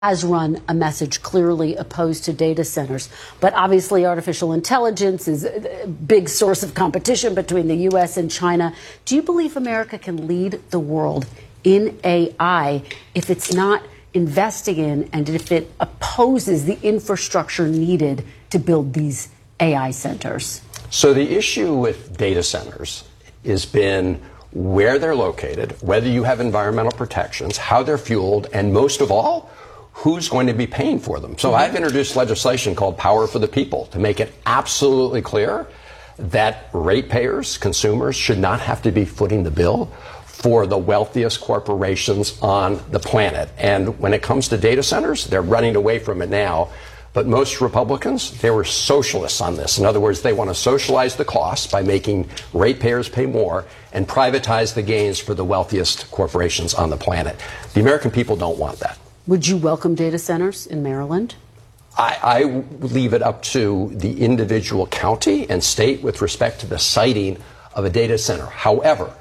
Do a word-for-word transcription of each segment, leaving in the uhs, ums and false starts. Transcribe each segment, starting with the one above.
has run a message clearly opposed to data centers. But obviously artificial intelligence is a big source of competition between the U S and China. Do you believe America can lead the world in A I if it's not investing in and if it opposes the infrastructure needed to build these A I centers? So the issue with data centers has been where they're located, whether you have environmental protections, how they're fueled, and most of all, who's going to be paying for them. So I've introduced legislation called Power for the People to make it absolutely clear that ratepayers, consumers, should not have to be footing the bill for the wealthiest corporations on the planet. And when it comes to data centers, they're running away from it now. But most Republicans, they were socialists on this. In other words, they want to socialize the costs by making ratepayers pay more and privatize the gains for the wealthiest corporations on the planet. The American people don't want that. Would you welcome data centers in Maryland? I, I leave it up to the individual county and state with respect to the siting of a data center. However,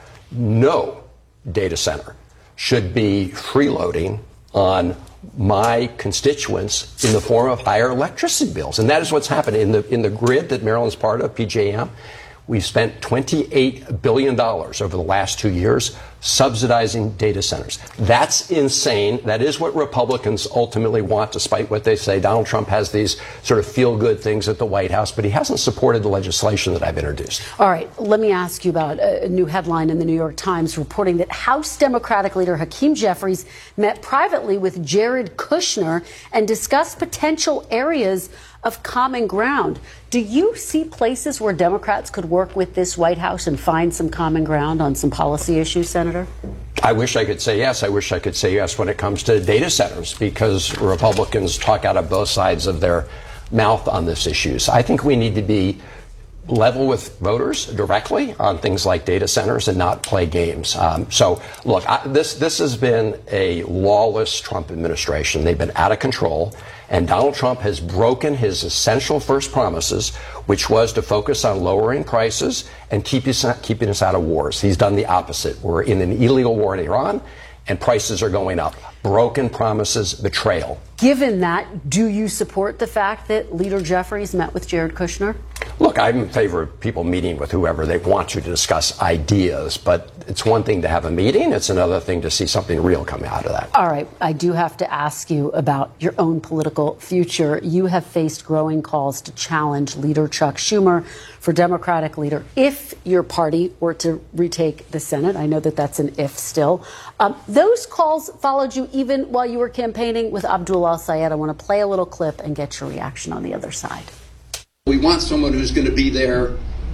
no data center should be freeloading on my constituents in the form of higher electricity bills. And that is what's happened in the in the grid that Maryland's part of, P J M. We've spent twenty-eight billion dollars over the last two years subsidizing data centers. That's insane. That is what Republicans ultimately want, despite what they say. Donald Trump has these sort of feel-good things at the White House, but he hasn't supported the legislation that I've introduced. All right, let me ask you about a new headline in the New York Times reporting that House Democratic leader Hakeem Jeffries met privately with Jared Kushner and discussed potential areas of common ground. Do you see places where Democrats could work with this White House and find some common ground on some policy issues, Senator? I wish I could say yes. I wish I could say yes when it comes to data centers, because Republicans talk out of both sides of their mouth on this issue. So I think we need to be level with voters directly on things like data centers and not play games. Um, so, look, I, this this has been a lawless Trump administration. They've been out of control. And Donald Trump has broken his essential first promises, which was to focus on lowering prices and keep us, keeping us out of wars. He's done the opposite. We're in an illegal war in Iran, and prices are going up. Broken promises, betrayal. Given that, do you support the fact that Leader Jeffries met with Jared Kushner? Look, I'm in favor of people meeting with whoever they want to to discuss ideas, but it's one thing to have a meeting. It's another thing to see something real come out of that. All right. I do have to ask you about your own political future. You have faced growing calls to challenge Leader Chuck Schumer for Democratic leader if your party were to retake the Senate. I know that that's an if still. Um, those calls followed you even while you were campaigning with Abdul al-Sayed. I want to play a little clip and get your reaction on the other side. We want someone who's going to be there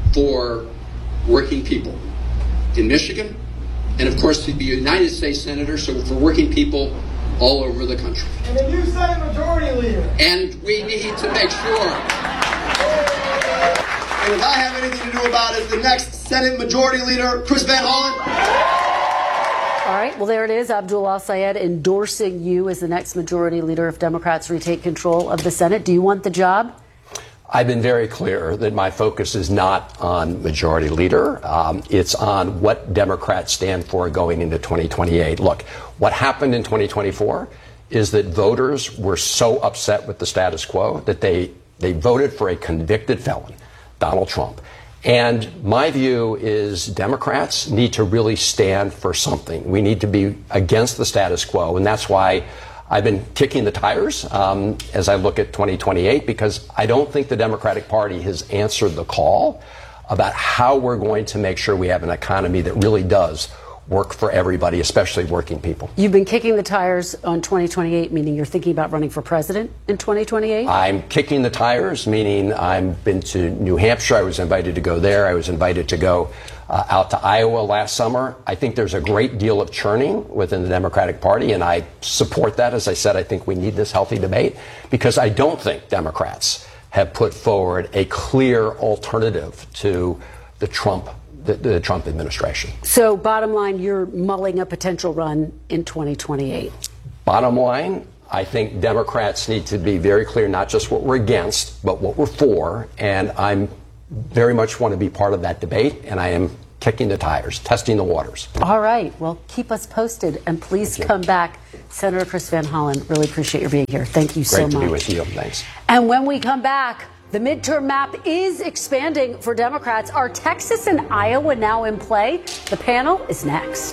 for working people in Michigan, and of course to be a United States Senator, so for working people all over the country. And a new Senate Majority Leader. And we need to make sure. And if I have anything to do about it, the next Senate Majority Leader, Chris Van Hollen. All right, well, there it is. Abdul al-Sayed endorsing you as the next Majority Leader if Democrats retake control of the Senate. Do you want the job? I've been very clear that my focus is not on Majority Leader. Um, it's on what Democrats stand for going into twenty twenty-eight. Look, what happened in twenty twenty-four is that voters were so upset with the status quo that they, they voted for a convicted felon, Donald Trump. And my view is Democrats need to really stand for something. We need to be against the status quo, and that's why I've been kicking the tires um, as I look at twenty twenty-eight, because I don't think the Democratic Party has answered the call about how we're going to make sure we have an economy that really does work for everybody, especially working people. You've been kicking the tires on twenty twenty-eight, meaning you're thinking about running for president in twenty twenty-eight? I'm kicking the tires, meaning I've been to New Hampshire. I was invited to go there. I was invited to go uh, out to Iowa last summer. I think there's a great deal of churning within the Democratic Party, and I support that. As I said, I think we need this healthy debate, because I don't think Democrats have put forward a clear alternative to the Trump The, the Trump administration. So bottom line, you're mulling a potential run in twenty twenty-eight. Bottom line, I think Democrats need to be very clear, not just what we're against, but what we're for. And I'm very much want to be part of that debate. And I am kicking the tires, testing the waters. All right. Well, keep us posted, and please come back. Senator Chris Van Hollen, really appreciate your being here. Thank you so much. Great to be with you. Thanks. And when we come back, the midterm map is expanding for Democrats. Are Texas and Iowa now in play? The panel is next.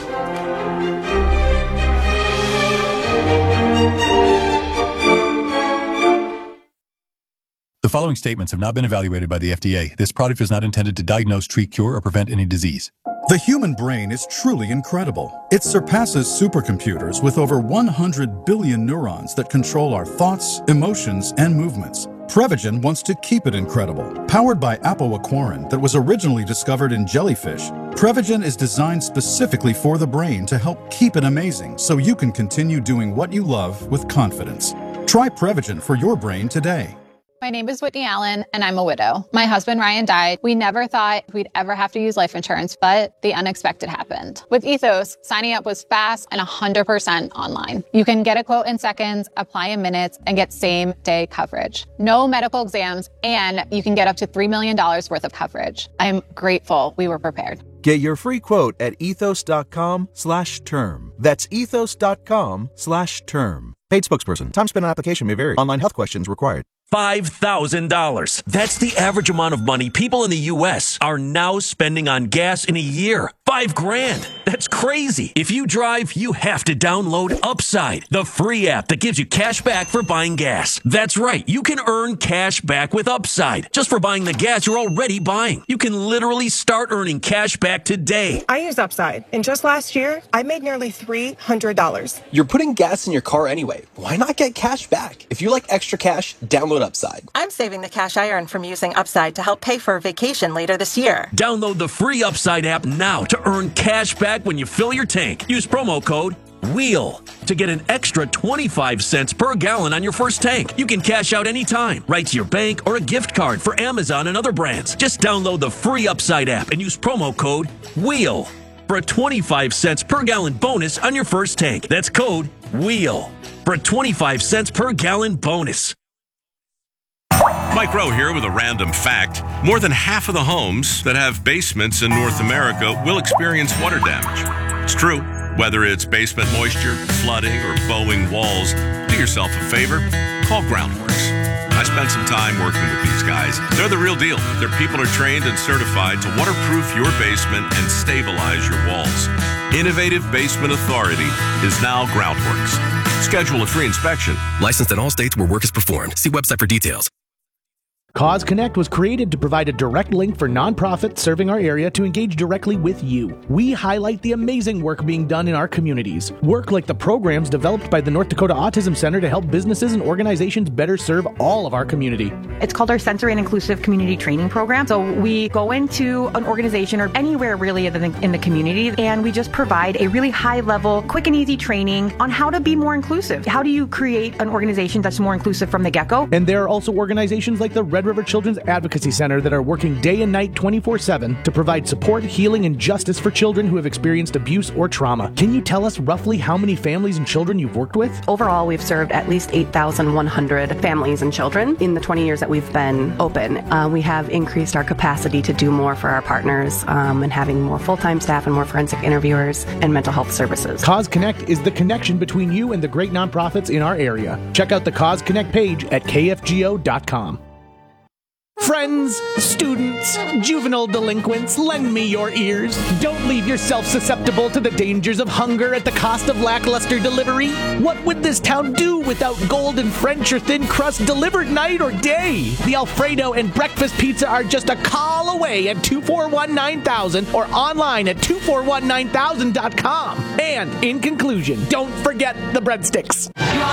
The following statements have not been evaluated by the F D A. This product is not intended to diagnose, treat, cure, or prevent any disease. The human brain is truly incredible. It surpasses supercomputers with over one hundred billion neurons that control our thoughts, emotions, and movements. Prevagen wants to keep it incredible. Powered by apoaquarin that was originally discovered in jellyfish, Prevagen is designed specifically for the brain to help keep it amazing so you can continue doing what you love with confidence. Try Prevagen for your brain today. My name is Whitney Allen, and I'm a widow. My husband, Ryan, died. We never thought we'd ever have to use life insurance, but the unexpected happened. With Ethos, signing up was fast and one hundred percent online. You can get a quote in seconds, apply in minutes, and get same-day coverage. No medical exams, and you can get up to three million dollars worth of coverage. I'm grateful we were prepared. Get your free quote at ethos.com slash term. That's ethos.com slash term. Paid spokesperson. Time spent on application may vary. Online health questions required. five thousand dollars. That's the average amount of money people in the U S are now spending on gas in a year. Five grand. That's crazy. If you drive, you have to download Upside, the free app that gives you cash back for buying gas. That's right. You can earn cash back with Upside just for buying the gas you're already buying. You can literally start earning cash back today. I use Upside, and just last year, I made nearly three hundred dollars. You're putting gas in your car anyway. Why not get cash back? If you like extra cash, download Upside. I'm saving the cash I earn from using Upside to help pay for a vacation later this year. Download the free Upside app now to earn cash back when you fill your tank. Use promo code WHEEL to get an extra twenty-five cents per gallon on your first tank. You can cash out anytime, right to your bank or a gift card for Amazon and other brands. Just download the free Upside app and use promo code WHEEL for a twenty-five cents per gallon bonus on your first tank. That's code WHEEL for a twenty-five cents per gallon bonus. Mike Rowe here with a random fact. More than half of the homes that have basements in North America will experience water damage. It's true. Whether it's basement moisture, flooding, or bowing walls, do yourself a favor. Call Groundworks. I spent some time working with these guys. They're the real deal. Their people are trained and certified to waterproof your basement and stabilize your walls. Innovative Basement Authority is now Groundworks. Schedule a free inspection. Licensed in all states where work is performed. See website for details. Cause Connect was created to provide a direct link for nonprofits serving our area to engage directly with you. We highlight the amazing work being done in our communities. Work like the programs developed by the North Dakota Autism Center to help businesses and organizations better serve all of our community. It's called our Sensory and Inclusive Community Training Program. So we go into an organization or anywhere really in the, in the community, and we just provide a really high level, quick and easy training on how to be more inclusive. How do you create an organization that's more inclusive from the get-go? And there are also organizations like the Red River Children's Advocacy Center that are working day and night twenty-four seven to provide support, healing, and justice for children who have experienced abuse or trauma. Can you tell us roughly how many families and children you've worked with? Overall, we've served at least eight thousand one hundred families and children in the twenty years that we've been open. Uh, we have increased our capacity to do more for our partners um, and having more full-time staff and more forensic interviewers and mental health services. Cause Connect is the connection between you and the great nonprofits in our area. Check out the Cause Connect page at k f g o dot com. Friends, students, juvenile delinquents, lend me your ears. Don't leave yourself susceptible to the dangers of hunger at the cost of lackluster delivery. What would this town do without golden French or thin crust delivered night or day? The Alfredo and breakfast pizza are just a call away at two four one nine thousand or online at two four one nine thousand dot com. And in conclusion, don't forget the breadsticks.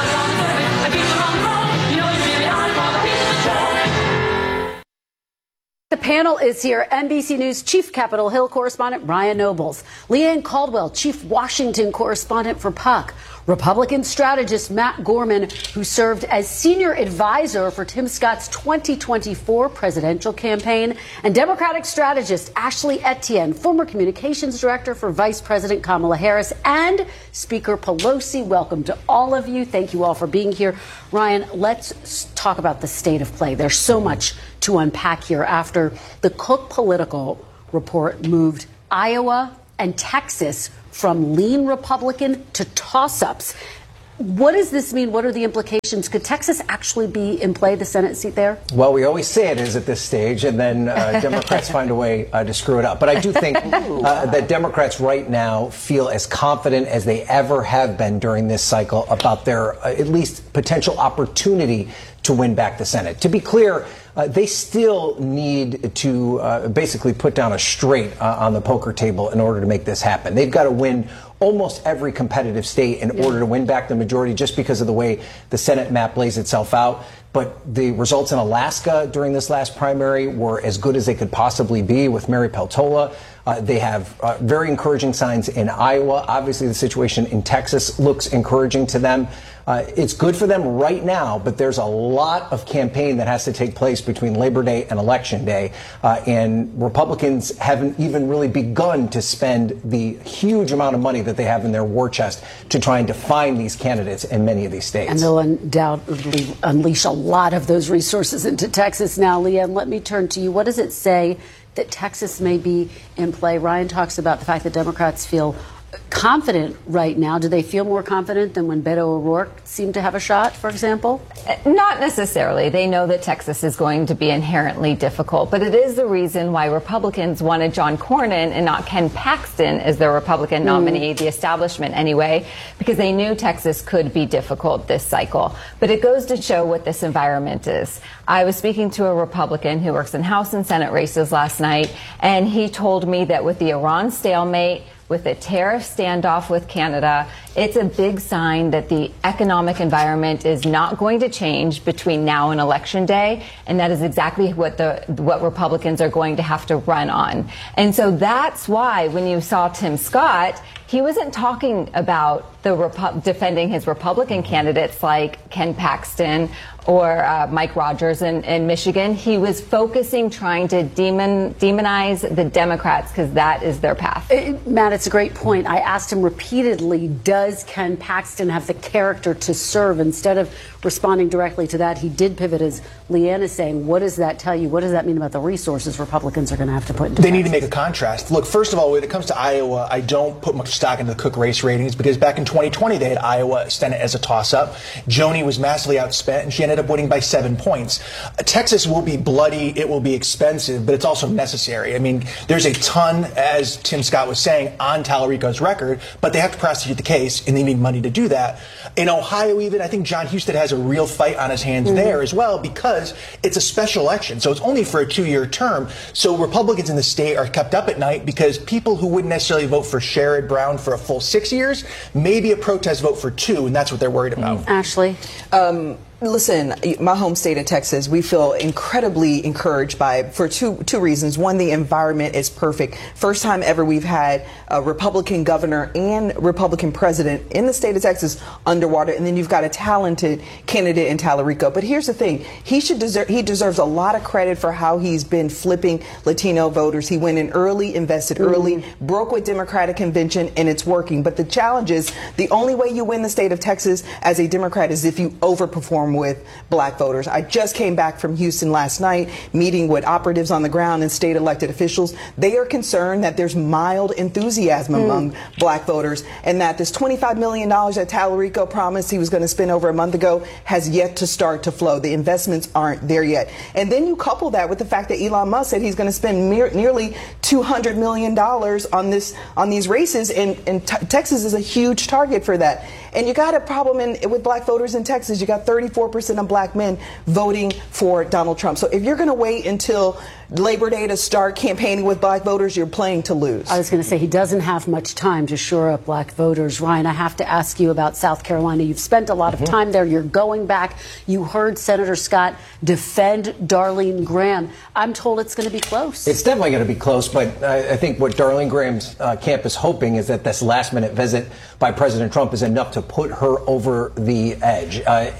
The panel is here. N B C News Chief Capitol Hill correspondent Ryan Nobles, Leanne Caldwell, Chief Washington correspondent for Puck, Republican strategist Matt Gorman, who served as senior advisor for Tim Scott's twenty twenty-four presidential campaign, and Democratic strategist Ashley Etienne, former communications director for Vice President Kamala Harris, and Speaker Pelosi. Welcome to all of you. Thank you all for being here. Ryan, let's talk about the state of play. There's so much to unpack here after the Cook Political report moved Iowa and Texas from lean Republican to toss-ups. What does this mean? What are the implications? Could Texas actually be in play, the Senate seat there? Well, we always say it is at this stage, and then uh, Democrats find a way uh, to screw it up. But I do think uh, that Democrats right now feel as confident as they ever have been during this cycle about their uh, at least potential opportunity to win back the Senate. To be clear, uh, they still need to uh, basically put down a straight uh, on the poker table in order to make this happen. They've got to win almost every competitive state in yeah. order to win back the majority, just because of the way the Senate map lays itself out. But the results in Alaska during this last primary were as good as they could possibly be with Mary Peltola. Uh, they have uh, very encouraging signs in Iowa. Obviously, the situation in Texas looks encouraging to them. Uh, it's good for them right now, but there's a lot of campaign that has to take place between Labor Day and Election Day. Uh, and Republicans haven't even really begun to spend the huge amount of money that they have in their war chest to try and define these candidates in many of these states. And they'll undoubtedly unleash a lot of those resources into Texas now. Leanne, let me turn to you. What does it say that Texas may be in play? Ryan talks about the fact that Democrats feel confident right now. Do they feel more confident than when Beto O'Rourke seemed to have a shot, for example? Not necessarily. They know that Texas is going to be inherently difficult, but it is the reason why Republicans wanted John Cornyn and not Ken Paxton as their Republican nominee, mm. the establishment anyway, because they knew Texas could be difficult this cycle. But it goes to show what this environment is. I was speaking to a Republican who works in House and Senate races last night, and he told me that with the Iran stalemate, with the tariff standoff with Canada, it's a big sign that the economic environment is not going to change between now and Election Day, and that is exactly what the what Republicans are going to have to run on. And so that's why when you saw Tim Scott, he wasn't talking about the Repu- defending his Republican candidates like Ken Paxton or uh, Mike Rogers in, in Michigan. He was focusing, trying to demon, demonize the Democrats because that is their path. It, Matt, it's a great point. I asked him repeatedly, does Ken Paxton have the character to serve? Instead of responding directly to that, he did pivot, as Leanne is saying. What does that tell you? What does that mean about the resources Republicans are going to have to put into They Texas? need to make a contrast. Look, first of all, when it comes to Iowa, I don't put much stock into the Cook race ratings because back in twenty twenty, they had Iowa Senate as a toss-up. Joni was massively outspent, and she ended up winning by seven points. Uh, Texas will be bloody. It will be expensive, but it's also necessary. I mean, there's a ton, as Tim Scott was saying, on Tallarico's record, but they have to prosecute the case, and they need money to do that. In Ohio, even, I think John Husted has a real fight on his hands mm-hmm. there as well because it's a special election, so it's only for a two-year term. So Republicans in the state are kept up at night because people who wouldn't necessarily vote for Sherrod Brown for a full six years, maybe a protest vote for two, and that's what they're worried about. Mm-hmm. Ashley? Um, Listen, my home state of Texas, we feel incredibly encouraged by for two two reasons. One, the environment is perfect. First time ever we've had a Republican governor and Republican president in the state of Texas underwater, and then you've got a talented candidate in Tallarico. But here's the thing: he should deserve he deserves a lot of credit for how he's been flipping Latino voters. He went in early, invested mm-hmm. early, broke with Democratic convention, and it's working. But the challenge is the only way you win the state of Texas as a Democrat is if you overperform with black voters. I just came back from Houston last night, meeting with operatives on the ground and state elected officials. They are concerned that there's mild enthusiasm mm. among black voters and that this twenty-five million dollars that Tallarico promised he was going to spend over a month ago has yet to start to flow. The investments aren't there yet. And then you couple that with the fact that Elon Musk said he's going to spend mere, nearly two hundred million dollars on this on these races, and, and t- Texas is a huge target for that. And you got a problem in, with black voters in Texas. You got thirty-four percent of black men voting for Donald Trump. So if you're going to wait until Labor Day to start campaigning with black voters, you're playing to lose. I was going to say he doesn't have much time to shore up black voters. Ryan, I have to ask you about South Carolina. You've spent a lot of Mm-hmm. time there. You're going back. You heard Senator Scott defend Darlene Graham. I'm told it's going to be close. It's definitely going to be close, but I, I think what Darlene Graham's uh, camp is hoping is that this last-minute visit by President Trump is enough to put her over the edge. Uh, you know, we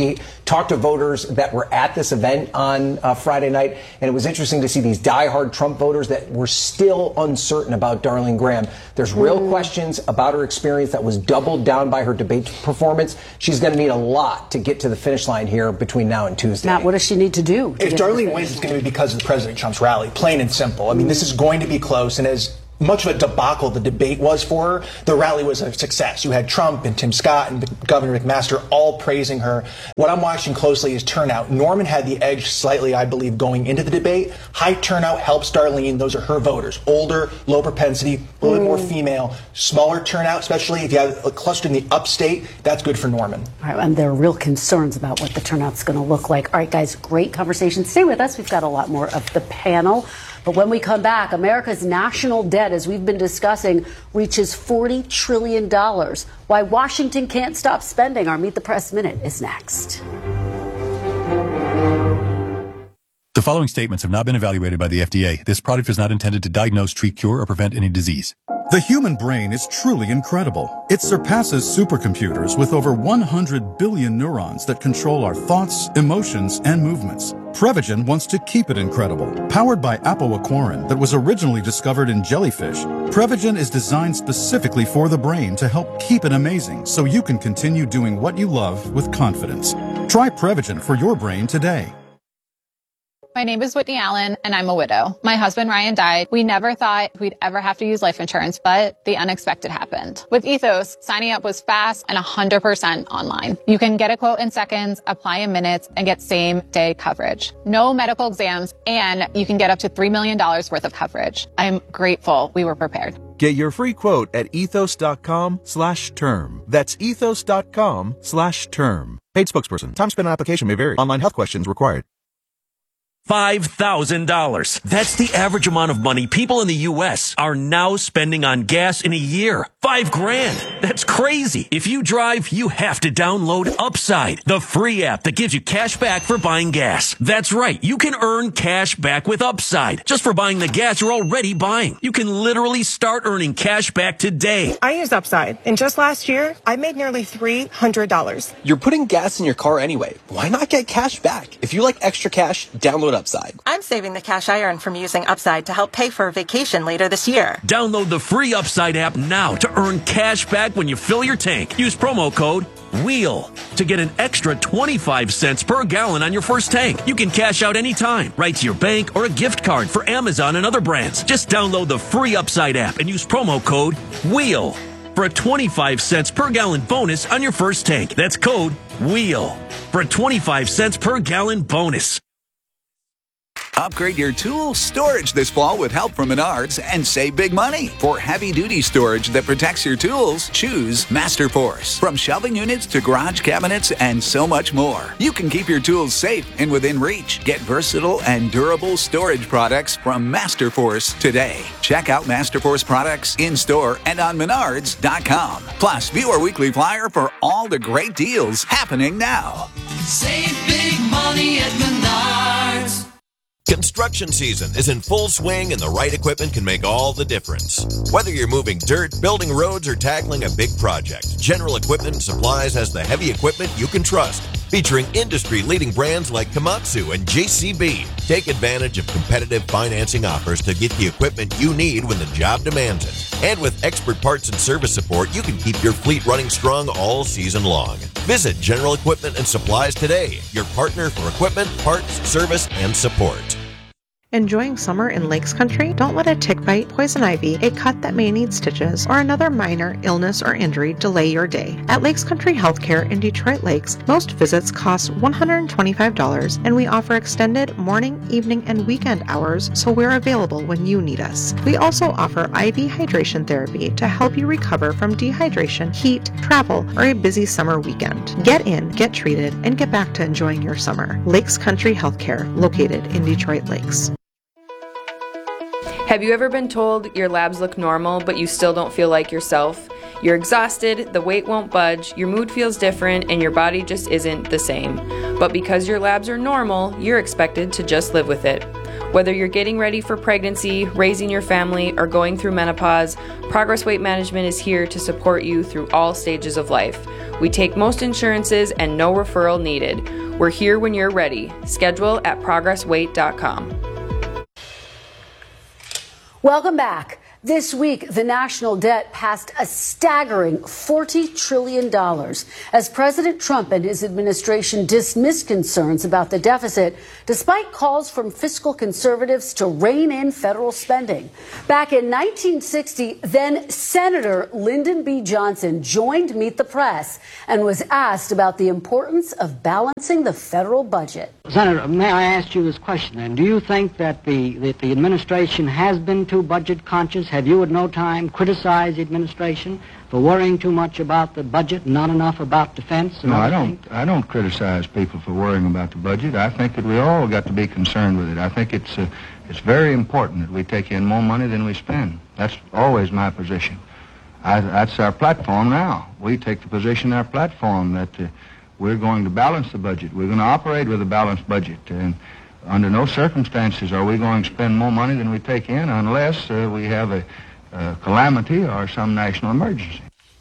We talked to voters that were at this event on uh, Friday night, and it was interesting to see these diehard Trump voters that were still uncertain about Darlene Graham. There's real mm. questions about her experience that was doubled down by her debate performance. She's going to need a lot to get to the finish line here between now and Tuesday. Matt, what does she need to do? To if Darlene wins, it's going to be because of President Trump's rally, plain and simple. I mean, this is going to be close, and as much of a debacle the debate was for her, the rally was a success. You had Trump and Tim Scott and Governor McMaster all praising her. What I'm watching closely is turnout. Norman had the edge slightly, I believe, going into the debate. High turnout helps Darlene. Those are her voters. Older, low propensity, a little bit more female. Smaller turnout, especially if you have a cluster in the upstate, that's good for Norman. All right, and there are real concerns about what the turnout's going to look like. All right, guys, great conversation. Stay with us. We've got a lot more of the panel. But when we come back, America's national debt, as we've been discussing, reaches forty trillion dollars. Why Washington can't stop spending. Our Meet the Press Minute is next. The following statements have not been evaluated by the F D A. This product is not intended to diagnose, treat, cure, or prevent any disease. The human brain is truly incredible. It surpasses supercomputers with over one hundred billion neurons that control our thoughts, emotions, and movements. Prevagen wants to keep it incredible. Powered by apoaquarin that was originally discovered in jellyfish, Prevagen is designed specifically for the brain to help keep it amazing so you can continue doing what you love with confidence. Try Prevagen for your brain today. My name is Whitney Allen, and I'm a widow. My husband, Ryan, died. We never thought we'd ever have to use life insurance, but the unexpected happened. With Ethos, signing up was fast and one hundred percent online. You can get a quote in seconds, apply in minutes, and get same-day coverage. No medical exams, and you can get up to three million dollars worth of coverage. I'm grateful we were prepared. Get your free quote at ethos.com slash term. That's ethos.com slash term. Paid spokesperson. Time spent on application may vary. Online health questions required. five thousand dollars. That's the average amount of money people in the U S are now spending on gas in a year. Five grand. That's crazy. If you drive, you have to download Upside, the free app that gives you cash back for buying gas. That's right. You can earn cash back with Upside just for buying the gas you're already buying. You can literally start earning cash back today. I use Upside, and just last year, I made nearly three hundred dollars. You're putting gas in your car anyway. Why not get cash back? If you like extra cash, download Upside. I'm saving the cash I earn from using Upside to help pay for a vacation later this year. Download the free Upside app now to earn cash back when you fill your tank. Use promo code WHEEL to get an extra twenty-five cents per gallon on your first tank. You can cash out anytime, right to your bank or a gift card for Amazon and other brands. Just download the free Upside app and use promo code WHEEL for a twenty-five cents per gallon bonus on your first tank. That's code WHEEL for a twenty-five cents per gallon bonus. Upgrade your tool storage this fall with help from Menards and save big money. For heavy-duty storage that protects your tools, choose Masterforce. From shelving units to garage cabinets and so much more, you can keep your tools safe and within reach. Get versatile and durable storage products from Masterforce today. Check out Masterforce products in-store and on Menards dot com. Plus, view our weekly flyer for all the great deals happening now. Save big money at Menards. Construction season is in full swing, and the right equipment can make all the difference. Whether you're moving dirt, building roads, or tackling a big project, General Equipment and Supplies has the heavy equipment you can trust. Featuring industry-leading brands like Komatsu and J C B. Take advantage of competitive financing offers to get the equipment you need when the job demands it. And with expert parts and service support, you can keep your fleet running strong all season long. Visit General Equipment and Supplies today, your partner for equipment, parts, service, and support. Enjoying summer in Lakes Country? Don't let a tick bite, poison ivy, a cut that may need stitches, or another minor illness or injury delay your day. At Lakes Country Healthcare in Detroit Lakes, most visits cost one hundred twenty-five dollars, and we offer extended morning, evening, and weekend hours, so we're available when you need us. We also offer I V hydration therapy to help you recover from dehydration, heat, travel, or a busy summer weekend. Get in, get treated, and get back to enjoying your summer. Lakes Country Healthcare, located in Detroit Lakes. Have you ever been told your labs look normal, but you still don't feel like yourself? You're exhausted, the weight won't budge, your mood feels different, and your body just isn't the same. But because your labs are normal, you're expected to just live with it. Whether you're getting ready for pregnancy, raising your family, or going through menopause, Progress Weight Management is here to support you through all stages of life. We take most insurances and no referral needed. We're here when you're ready. Schedule at progress wait dot com. Welcome back. This week, the national debt passed a staggering forty trillion dollars as President Trump and his administration dismissed concerns about the deficit, despite calls from fiscal conservatives to rein in federal spending. Back in nineteen sixty, then Senator Lyndon B. Johnson joined Meet the Press and was asked about the importance of balancing the federal budget. Senator, may I ask you this question then? Do you think that the, that the administration has been too budget conscious? Have you at no time criticized the administration for worrying too much about the budget, not enough about defense? No, I don't. I don't criticize people for worrying about the budget. I think that we all got to be concerned with it. I think it's uh, it's very important that we take in more money than we spend. That's always my position. I, that's our platform now. We take the position in our platform that uh, we're going to balance the budget. We're going to operate with a balanced budget, and under no circumstances are we going to spend more money than we take in unless uh, we have a, a calamity or some national emergency.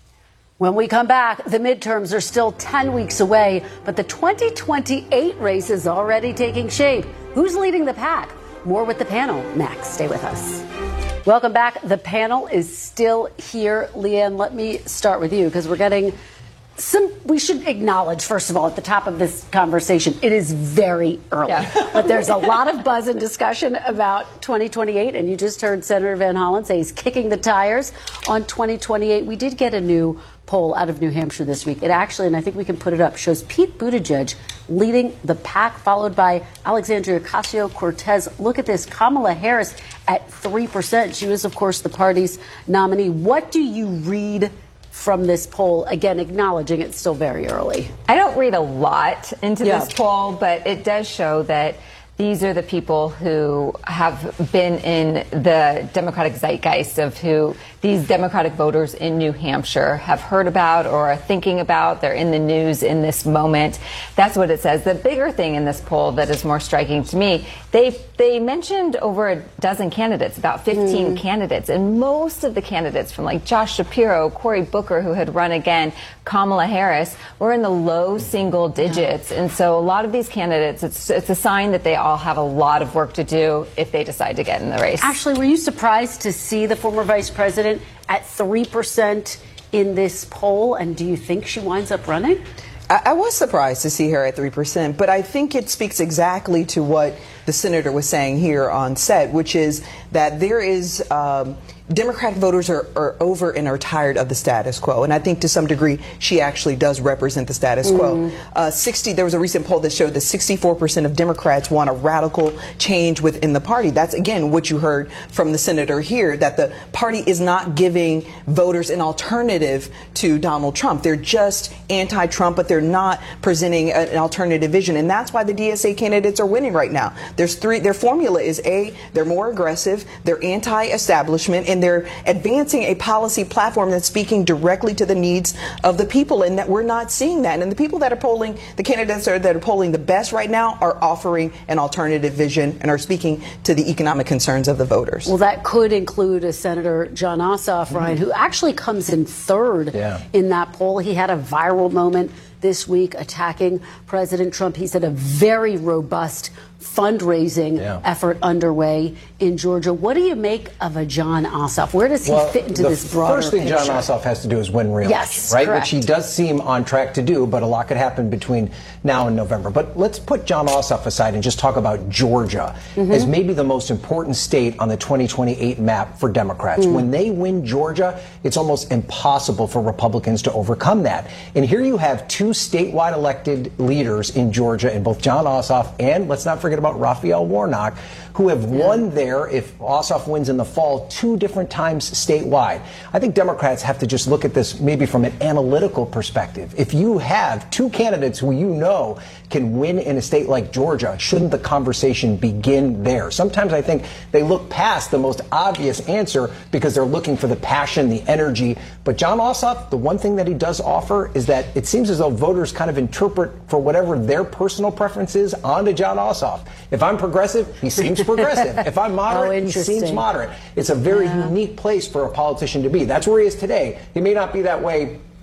When we come back, the midterms are still ten weeks away, but the twenty twenty-eight race is already taking shape. Who's leading the pack? More with the panel next. Stay with us. Welcome back. The panel is still here. Leanne, let me start with you because we're getting some, we should acknowledge, first of all, at the top of this conversation, it is very early. Yeah. But there's a lot of buzz and discussion about twenty twenty-eight, and you just heard Senator Van Hollen say he's kicking the tires on twenty twenty-eight. We did get a new poll out of New Hampshire this week. It actually, and I think we can put it up, shows Pete Buttigieg leading the pack, followed by Alexandria Ocasio-Cortez. Look at this, Kamala Harris at three percent. She was, of course, the party's nominee. What do you read from this poll, again, acknowledging it's still very early? I don't read a lot into Yeah. this poll, but it does show that these are the people who have been in the Democratic zeitgeist of who these Democratic voters in New Hampshire have heard about or are thinking about. They're in the news in this moment. That's what it says. The bigger thing in this poll that is more striking to me, they they mentioned over a dozen candidates, about fifteen Mm. candidates, and most of the candidates from like Josh Shapiro, Cory Booker, who had run again, Kamala Harris, were in the low single digits. And so a lot of these candidates, it's it's a sign that they all have a lot of work to do if they decide to get in the race. Ashley, were you surprised to see the former vice president at three percent in this poll? And do you think she winds up running? I, I was surprised to see her at three percent, but I think it speaks exactly to what the senator was saying here on set, which is that there is um, Democratic voters are, are over and are tired of the status quo. And I think to some degree, she actually does represent the status quo. Mm. Uh, sixty, there was a recent poll that showed that sixty-four percent of Democrats want a radical change within the party. That's, again, what you heard from the senator here, that the party is not giving voters an alternative to Donald Trump. They're just anti-Trump, but they're not presenting a, an alternative vision. And that's why the D S A candidates are winning right now. There's three, their formula is A, they're more aggressive, they're anti-establishment, and they're advancing a policy platform that's speaking directly to the needs of the people, and that we're not seeing that. And the people that are polling, the candidates are, that are polling the best right now are offering an alternative vision and are speaking to the economic concerns of the voters. Well, that could include a Senator Jon Ossoff, Ryan, who actually comes in third Yeah. in that poll. He had a viral moment this week attacking President Trump. He's had a very robust fundraising Yeah. effort underway in Georgia. What do you make of a Jon Ossoff? Where does he Well, fit into the this broader first thing picture? Jon Ossoff has to do is win re-election, Yes, right? correct. Which he does seem on track to do, but a lot could happen between now and November. But let's put Jon Ossoff aside and just talk about Georgia Mhm. as maybe the most important state on the twenty twenty-eight map for Democrats. Mm. When they win Georgia, it's almost impossible for Republicans to overcome that. And here you have two statewide elected leaders in Georgia, in both Jon Ossoff and, let's not forget about Raphael Warnock, who have won there, if Ossoff wins in the fall, two different times statewide. I think Democrats have to just look at this maybe from an analytical perspective. If you have two candidates who you know can win in a state like Georgia, shouldn't the conversation begin there? Sometimes I think they look past the most obvious answer because they're looking for the passion, the energy. But Jon Ossoff, the one thing that he does offer is that it seems as though voters kind of interpret for whatever their personal preference is onto Jon Ossoff. If I'm progressive, he seems progressive. If I'm moderate, Oh, he seems interesting. moderate. It's a very Yeah. unique place for a politician to be. That's where he is today. He may not be that way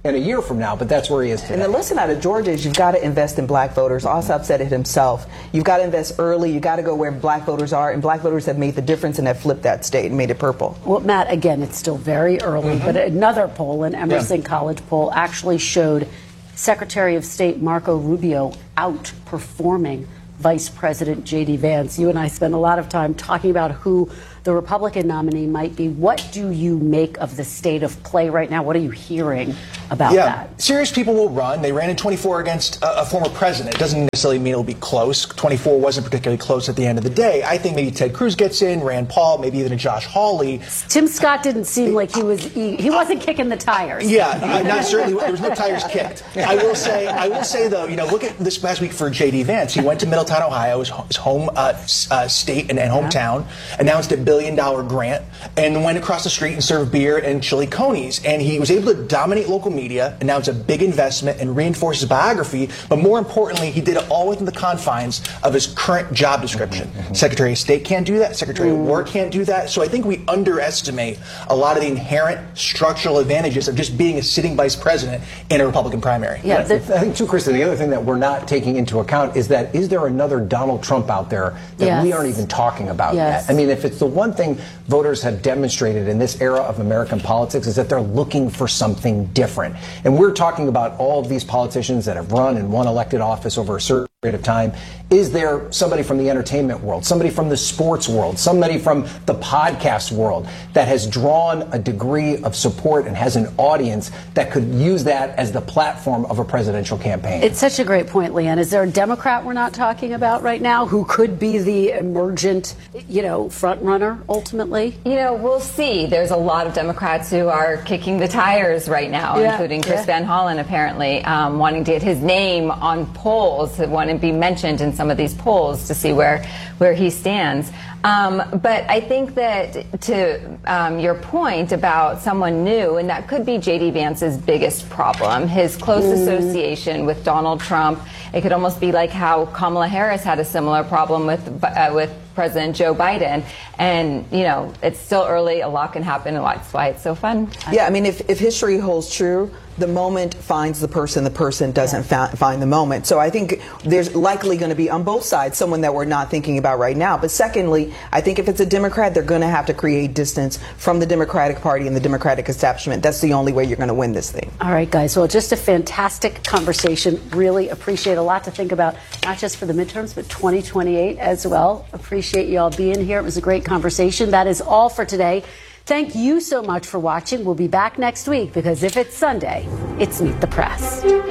in a year from now, but that's where he is today. And the lesson out of Georgia is you've got to invest in black voters. Ossoff said it himself. You've got to invest early. You've got to go where black voters are, and black voters have made the difference and have flipped that state and made it purple. Well, Matt, again, it's still very early, mm-hmm. but another poll, an Emerson yeah. College poll, actually showed Secretary of State Marco Rubio outperforming Vice President J D Vance. You and I spent a lot of time talking about who the Republican nominee might be. What do you make of the state of play right now? What are you hearing about yeah, that? Serious people will run. They ran in twenty-four against a, a former president. It doesn't necessarily mean it'll be close. twenty-four wasn't particularly close at the end of the day. I think maybe Ted Cruz gets in, Rand Paul, maybe even a Josh Hawley. Tim Scott didn't seem like he was he, he wasn't kicking the tires. Yeah, uh, not certainly. There was no tires kicked. I will say, I will say though, you know, look at this last week for J D Vance. He went to Middletown, Ohio, his, his home uh, uh, state and, and hometown, yeah. announced a billion dollar grant, and went across the street and served beer and chili conies. And he was able to dominate local media, announce a big investment, and reinforce his biography. But more importantly, he did it all within the confines of his current job description. Mm-hmm. Secretary of State can't do that. Secretary mm. of War can't do that. So I think we underestimate a lot of the inherent structural advantages of just being a sitting vice president in a Republican primary. Yeah, I think too, Kristen, the other thing that we're not taking into account is that is there another Donald Trump out there that yes. we aren't even talking about yes. yet? I mean, if it's the one thing voters have demonstrated in this era of American politics is that they're looking for something different. And we're talking about all of these politicians that have run and won elected office over a certain period of time. Is there somebody from the entertainment world, somebody from the sports world, somebody from the podcast world that has drawn a degree of support and has an audience that could use that as the platform of a presidential campaign? It's such a great point, Leanne. Is there a Democrat we're not talking about right now who could be the emergent, you know, front runner ultimately? You know, we'll see. There's a lot of Democrats who are kicking the tires right now, yeah, including Chris yeah. Van Hollen, apparently, um, wanting to get his name on polls, wanting to be mentioned in some of these polls to see where where he stands. Um, but I think that to um, your point about someone new, and that could be J D Vance's biggest problem, his close mm. association with Donald Trump. It could almost be like how Kamala Harris had a similar problem with uh, with President Joe Biden. And, you know, it's still early. A lot can happen, and that's why it's so fun. Yeah, I mean, if, if history holds true, the moment finds the person, the person doesn't yeah. fa- find the moment. So I think there's likely going to be on both sides someone that we're not thinking about right now. But secondly, I think if it's a Democrat, they're going to have to create distance from the Democratic Party and the Democratic establishment. That's the only way you're going to win this thing. All right, guys. Well, just a fantastic conversation. Really appreciate a lot to think about, not just for the midterms, but twenty twenty-eight as well. Appreciate you all being here. It was a great conversation. That is all for today. Thank you so much for watching. We'll be back next week because if it's Sunday, it's Meet the Press.